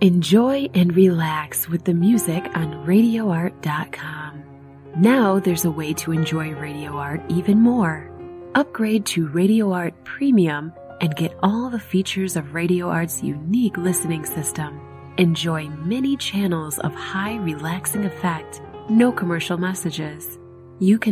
Enjoy and relax with the music on RadioArt.com. Now there's a way to enjoy Radio Art even more. Upgrade to Radio Art Premium and get all the features of Radio Art's unique listening system. Enjoy many channels of high relaxing effect, no commercial messages. You can